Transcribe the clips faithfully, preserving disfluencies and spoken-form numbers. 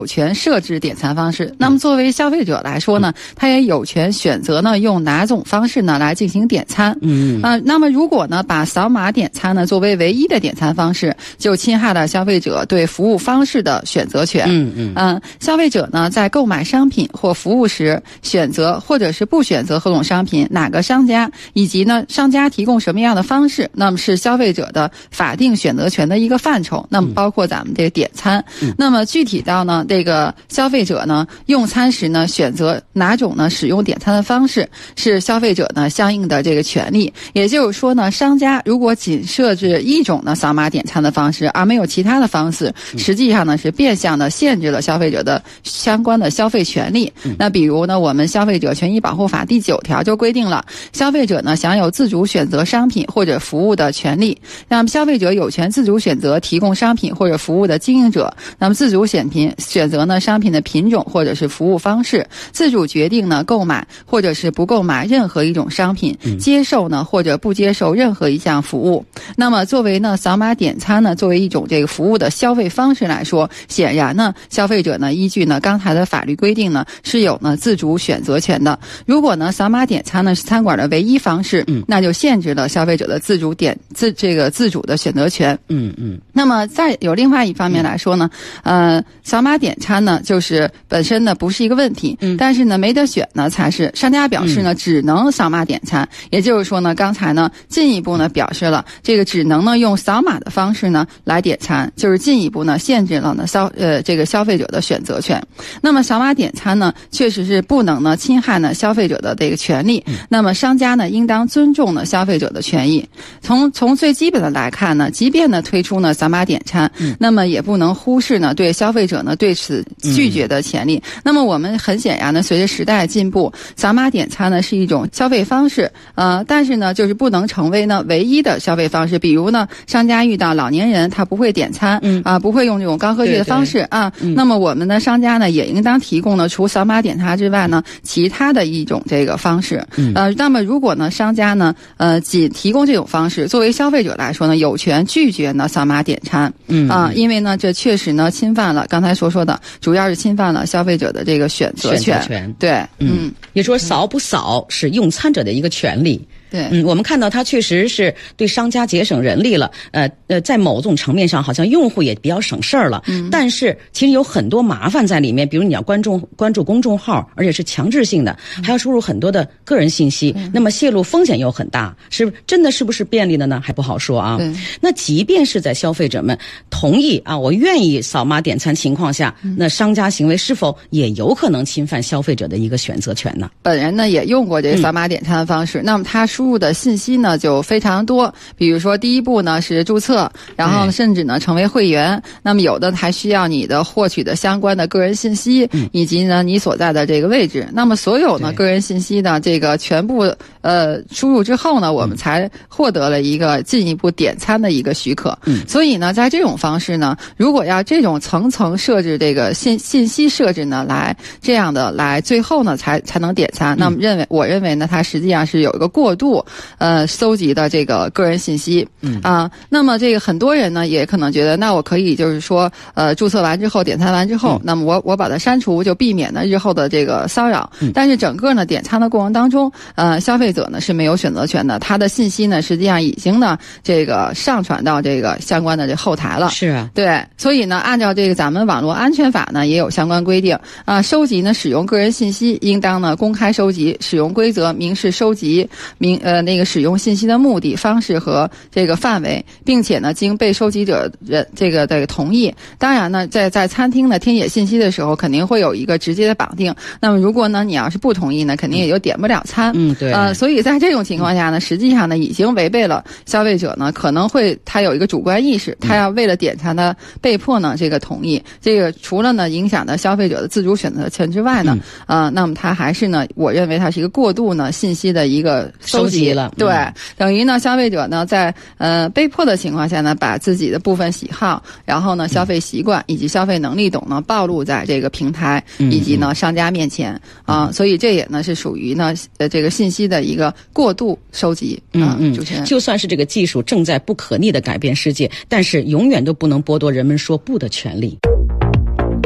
有权设置点餐方式。那么作为消费者来说呢，他也有权选择呢用哪种方式呢来进行点餐。 嗯啊、呃，那么如果呢把扫码点餐呢作为唯一的点餐方式，就侵害了消费者对服务方式的选择权。 嗯嗯嗯、呃，消费者呢在购买商品或服务时，选择或者是不选择何种商品、哪个商家，以及呢商家提供什么样的方式，那么是消费者的法定选择权的一个范畴。那么包括咱们这个点餐。嗯、那么具体到呢这个消费者呢用餐时呢选择哪种呢使用点餐的方式，是消费者呢相应的这个权利。也就是说呢，商家如果仅设置一种呢扫码点餐的方式，而没有其他的方式，实际上呢是变相的限制了消费者的相关的消费权利。那比如呢，我们消费者权益保护法第九条就规定了，消费者呢享有自主选择商品或者服务的权利。那么消费者有权自主选择提供商品或者服务的经营者，那么自主选品选择呢商品的品种或者是服务方式，自主决定呢购买或者是不购买任何一种商品，接受呢或者不接受任何一项服务。那么作为呢扫码点餐呢作为一种这个服务的消费方式来说，显然呢消费者呢依据呢刚才的法律规定呢是有呢自主选择权的。如果呢扫码点餐呢是餐馆的唯一方式，那就限制了消费者的自主点自这个自主的选择权。 嗯嗯。 那么再有另外一方面来说呢，呃，扫码点餐呢就是本身呢不是一个问题，嗯，但是呢没得选呢才是。商家表示呢只能扫码点餐，也就是说呢刚才呢进一步呢表示了这个只能呢用扫码的方式呢来点餐，就是进一步呢限制了呢消呃这个消费者的选择权。那么扫码点餐呢确实是不能呢侵害呢消费者的这个权利，那么商家呢应当尊重呢消费者的权益。从从最基本的来看呢，即便呢推出呢扫码点餐，那么也不能忽视呢对消费者呢对此拒绝的权利。嗯、那么我们很显然呢，随着时代进步，扫码点餐呢是一种消费方式，呃，但是呢就是不能成为呢唯一的消费方式。比如呢，商家遇到老年人他不会点餐，嗯啊、呃，不会用这种高科技的方式啊，嗯、那么我们的商家呢也应当提供呢除扫码点餐之外呢其他的一种这个方式。嗯、呃，那么如果呢商家呢呃仅提供这种方式，作为消费者来说呢有权拒绝呢扫码点餐。嗯啊、呃，因为呢这确实呢侵犯了刚才所说的，主要是侵犯了消费者的这个选择权。 选择权对，嗯， 嗯也说扫不扫是用餐者的一个权利。 对， 嗯，我们看到它确实是对商家节省人力了，呃呃，在某种层面上，好像用户也比较省事儿了。嗯，但是其实有很多麻烦在里面，比如你要关注关注公众号，而且是强制性的，还要输入很多的个人信息，嗯、那么泄露风险又很大，是真的是不是便利的呢？还不好说啊。 对， 那即便是在消费者们同意啊，我愿意扫码点餐情况下，嗯、那商家行为是否也有可能侵犯消费者的一个选择权呢？ 本人呢也用过这个扫码点餐的方式，嗯、那么他输入的信息呢就非常多，比如说第一步呢是注册，然后甚至呢成为会员，那么有的还需要你的获取的相关的个人信息，嗯、以及呢你所在的这个位置。那么所有呢个人信息呢这个全部呃输入之后呢，我们才获得了一个进一步点餐的一个许可。嗯，所以呢在这种方式呢，如果要这种层层设置这个信信息设置呢，来这样的来最后呢才才能点餐，那么认为我认为呢它实际上是有一个过度呃搜集的这个个人信息。嗯啊，那么这个很多人呢也可能觉得，那我可以就是说呃注册完之后点餐完之后，嗯、那么我我把它删除，就避免呢日后的这个骚扰。嗯、但是整个呢点餐的过程当中，呃消费者呢是没有选择权的，他的信息呢实际上已经呢这个上传到这个相关的这后台了。 是啊， 对，所以呢按照这个咱们网络安全法呢也有相关规定啊、呃，收集呢使用个人信息应当呢公开收集，使用规则明示收集明呃那个使用信息的目的、方式和这个范围，并且呢经被收集者人这个的同意。当然呢在在餐厅呢填写信息的时候肯定会有一个直接的绑定，那么如果呢你要是不同意呢，肯定也就点不了餐。 嗯，对。 呃，所以在这种情况下呢，实际上呢已经违背了消费者呢可能会他有一个主观意识，他要为了点餐呢被迫呢这个同意。这个除了呢影响到消费者的自主选择权之外呢，嗯、呃，那么它还是呢，我认为它是一个过度呢信息的一个收集。 收集了， 对， 嗯、 等于呢消费者呢在呃被迫的情况下呢，把自己的部分喜好，然后呢消费习惯以及消费能力等呢暴露在这个平台以及呢商家面前啊、呃，所以这也呢是属于呢呃这个信息的一个过度收集。 嗯嗯， 主持人， 就算是这个技术正在不可逆的改变世界，但是永远都不能剥夺人们说不的权利。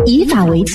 以法为